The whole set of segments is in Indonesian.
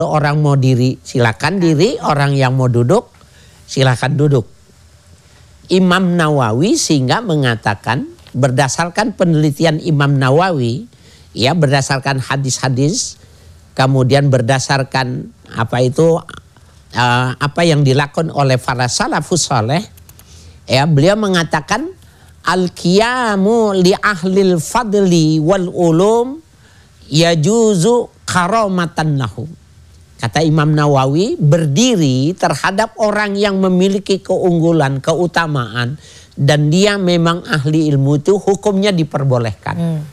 Orang mau diri silakan diri, orang yang mau duduk silakan duduk. Imam Nawawi sehingga mengatakan berdasarkan penelitian Imam Nawawi, ya berdasarkan hadis-hadis, kemudian berdasarkan apa yang dilakukan oleh para salafus saleh, ya beliau mengatakan al-qiyamu li ahlil fadli wal ulum yajuzu karamatan lahum. Kata Imam Nawawi, berdiri terhadap orang yang memiliki keunggulan, keutamaan, dan dia memang ahli ilmu itu hukumnya diperbolehkan.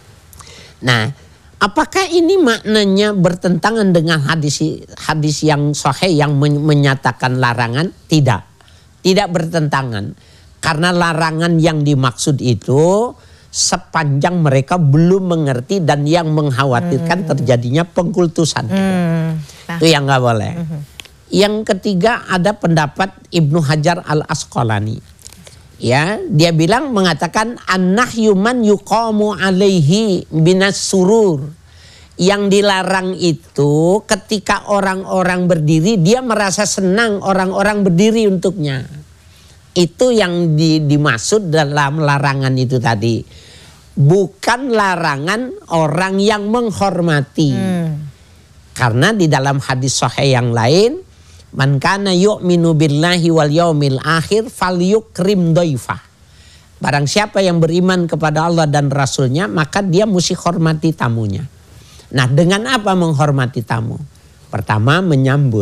Nah, apakah ini maknanya bertentangan dengan hadis yang sahih yang menyatakan larangan? Tidak, tidak bertentangan. Karena larangan yang dimaksud itu sepanjang mereka belum mengerti dan yang mengkhawatirkan terjadinya pengkultusan. Itu yang nggak boleh. Yang ketiga ada pendapat Ibnu Hajar al-Asqalani. Ya, dia bilang mengatakan an-nahyu man yuqamu alaihi binas surur. Yang dilarang itu ketika orang-orang berdiri dia merasa senang orang-orang berdiri untuknya. Itu yang dimaksud dalam larangan itu tadi. Bukan larangan orang yang menghormati. Karena di dalam hadis sahih yang lain, man kana yu'minu billahi wal yaumil akhir falyukrim dhaifah. Barang siapa yang beriman kepada Allah dan Rasulnya, maka dia mesti hormati tamunya. Nah, dengan apa menghormati tamu? Pertama menyambut.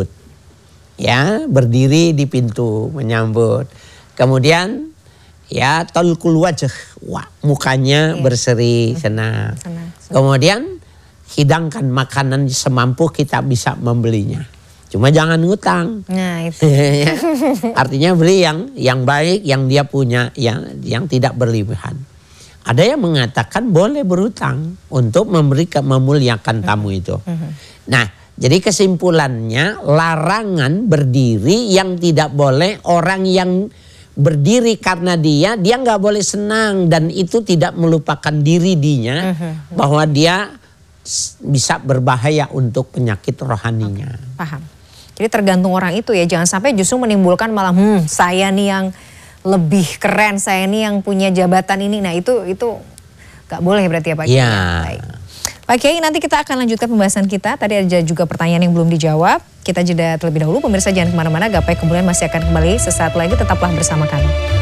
Ya, berdiri di pintu menyambut. Kemudian ya talqul wajh, mukanya berseri senang. Kemudian hidangkan makanan semampu kita bisa membelinya. Cuma jangan ngutang. Nah, itu. Artinya beli yang baik, yang dia punya, yang tidak berlebihan. Ada yang mengatakan boleh berhutang untuk memuliakan tamu itu. Nah, jadi kesimpulannya larangan berdiri yang tidak boleh orang yang berdiri karena dia nggak boleh senang dan itu tidak melupakan diri dinya bahwa dia bisa berbahaya untuk penyakit rohaninya. Paham. Jadi tergantung orang itu ya, jangan sampai justru menimbulkan malah saya nih yang lebih keren, saya nih yang punya jabatan ini. Nah itu nggak boleh berarti ya Pak Kiai. Ya. Baik. Pak Kiai, nanti kita akan lanjutkan pembahasan kita. Tadi ada juga pertanyaan yang belum dijawab. Kita jeda terlebih dahulu. Pemirsa jangan kemana-mana. Gapai Kemuliaan masih akan kembali sesaat lagi. Tetaplah bersama kami.